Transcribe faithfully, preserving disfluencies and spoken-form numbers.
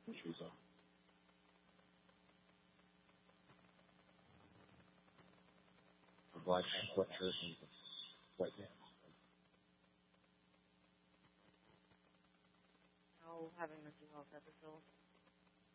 Shoes on. A black sweatshirt and white pants. Now having mental health episodes.